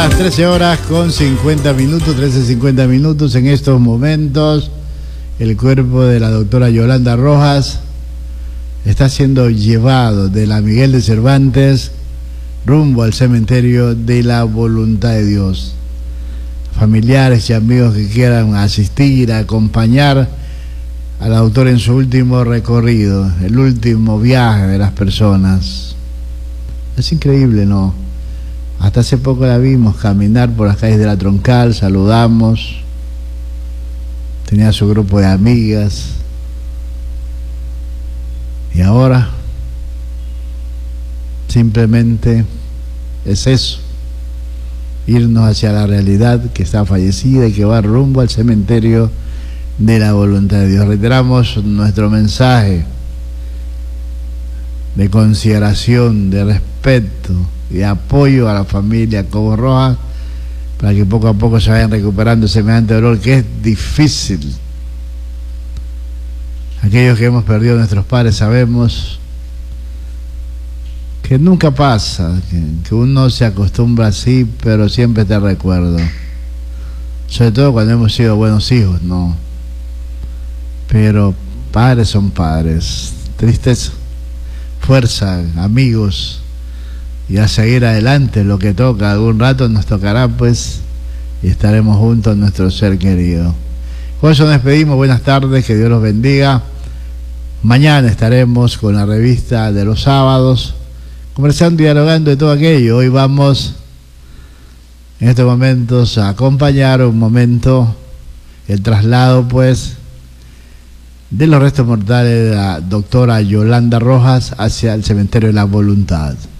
las 13 horas con 50 minutos, 13:50 minutos. En estos momentos, el cuerpo de la doctora Yolanda Rojas está siendo llevado de la Miguel de Cervantes rumbo al cementerio de la Voluntad de Dios. Familiares y amigos que quieran asistir, acompañar a la doctora en su último recorrido, el último viaje de las personas. Es increíble, ¿no? Hasta hace poco la vimos caminar por las calles de la Troncal, saludamos, tenía su grupo de amigas, y ahora simplemente es eso, irnos hacia la realidad, que está fallecida y que va rumbo al cementerio de la Voluntad de Dios. Reiteramos nuestro mensaje de consideración, de respeto y de apoyo a la familia Cobo Rojas, para que poco a poco se vayan recuperando semejante dolor que es difícil. Aquellos que hemos perdido a nuestros padres sabemos que nunca pasa, que uno se acostumbra así, pero siempre te recuerdo, sobre todo cuando hemos sido buenos hijos, ¿no? Pero padres son padres. Tristeza, fuerza, amigos, y a seguir adelante, lo que toca. Algún rato nos tocará, pues, y estaremos juntos a nuestro ser querido. Con eso nos despedimos. Buenas tardes, que Dios los bendiga. Mañana estaremos con la revista de los sábados, conversando y dialogando de todo aquello. Hoy vamos en estos momentos a acompañar un momento el traslado, pues, de los restos mortales de la doctora Yolanda Rojas hacia el cementerio de la Voluntad.